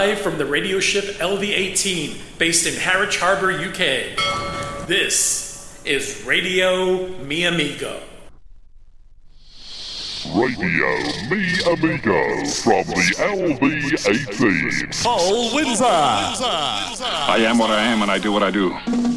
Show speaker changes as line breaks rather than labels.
live from the radio ship LV-18, based in Harwich Harbour, UK. This is Radio Mi Amigo.
Radio Mi Amigo from the LV-18.
Paul Windsor.
I am what I am and I do what I do.